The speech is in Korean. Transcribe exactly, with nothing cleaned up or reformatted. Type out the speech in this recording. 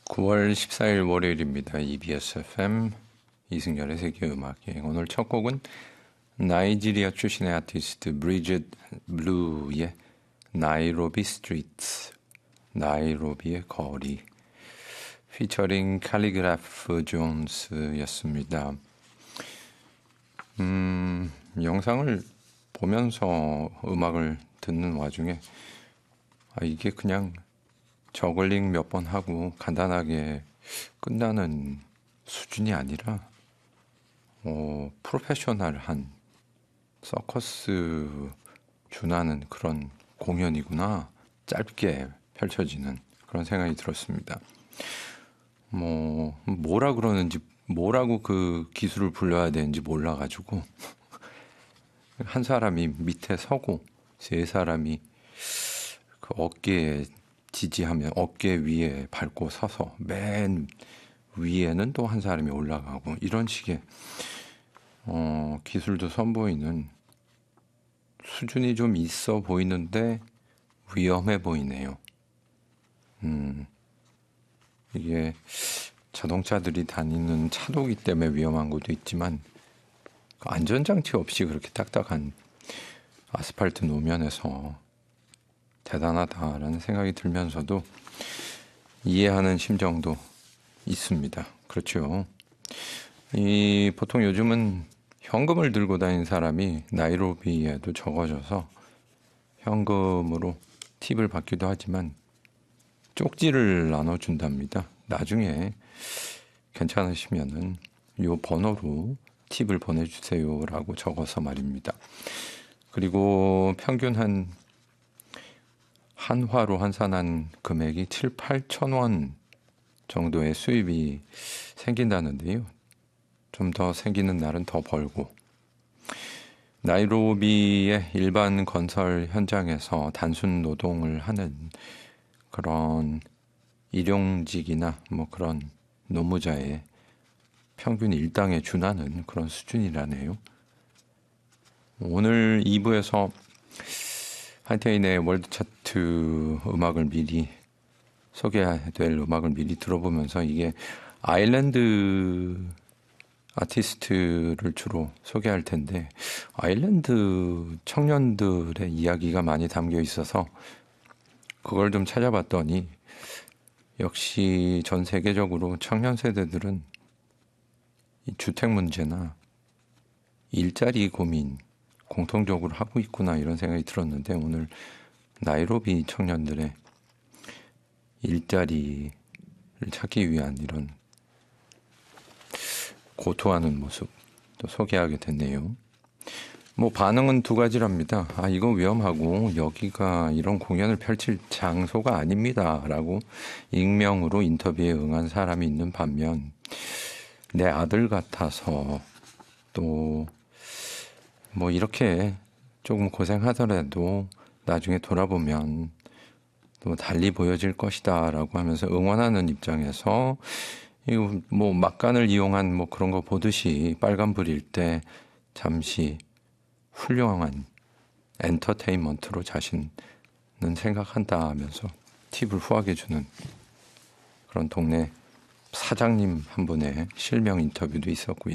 구월 십사일 월요일입니다. 이비에스 에프엠 이승열의 세계음악여행. 오늘 첫 곡은 나이지리아 출신의 아티스트 브리짓 블루의 나이로비 스트리트, 나이로비의 거리, 피처링 칼리그라프 존스였습니다. 음, 영상을 보면서 음악을 듣는 와중에 아, 이게 그냥 저글링 몇 번 하고 간단하게 끝나는 수준이 아니라 어, 프로페셔널한 서커스 준하는 그런 공연이구나. 짧게 펼쳐지는 그런 생각이 들었습니다. 뭐 뭐라 그러는지 뭐라고 그 기술을 불러야 되는지 몰라가지고 한 사람이 밑에 서고 세 사람이 그 어깨에 지지하면 어깨 위에 밟고 서서 맨 위에는 또 한 사람이 올라가고 이런 식의 어, 기술도 선보이는 수준이 좀 있어 보이는데 위험해 보이네요. 음, 이게 자동차들이 다니는 차도기 때문에 위험한 것도 있지만 안전장치 없이 그렇게 딱딱한 아스팔트 노면에서 대단하다라는 생각이 들면서도 이해하는 심정도 있습니다. 그렇죠. 이 보통 요즘은 현금을 들고 다니는 사람이 나이로비에도 적어져서 현금으로 팁을 받기도 하지만 쪽지를 나눠준답니다. 나중에 괜찮으시면은 요 번호로 팁을 보내주세요라고 적어서 말입니다. 그리고 평균 한 한화로 환산한 금액이 칠, 팔천 원 정도의 수입이 생긴다는데요. 좀 더 생기는 날은 더 벌고. 나이로비의 일반 건설 현장에서 단순 노동을 하는 그런 일용직이나 뭐 그런 노무자의 평균 일당에 준하는 그런 수준이라네요. 오늘 이 부에서 하이테인의 월드 차트 음악을 미리 소개될 음악을 미리 들어보면서 이게 아일랜드 아티스트를 주로 소개할 텐데 아일랜드 청년들의 이야기가 많이 담겨 있어서 그걸 좀 찾아봤더니 역시 전 세계적으로 청년 세대들은 이 주택 문제나 일자리 고민 공통적으로 하고 있구나 이런 생각이 들었는데 오늘 나이로비 청년들의 일자리를 찾기 위한 이런 고통하는 모습 또 소개하게 됐네요. 뭐 반응은 두 가지랍니다. 아 이거 위험하고 여기가 이런 공연을 펼칠 장소가 아닙니다 라고 익명으로 인터뷰에 응한 사람이 있는 반면 내 아들 같아서 또 뭐 이렇게 조금 고생하더라도 나중에 돌아보면 또 달리 보여질 것이다 라고 하면서 응원하는 입장에서 이거 뭐 막간을 이용한 뭐 그런 거 보듯이 빨간불일 때 잠시 훌륭한 엔터테인먼트로 자신은 생각한다 하면서 팁을 후하게 주는 그런 동네 사장님 한 분의 실명 인터뷰도 있었고요.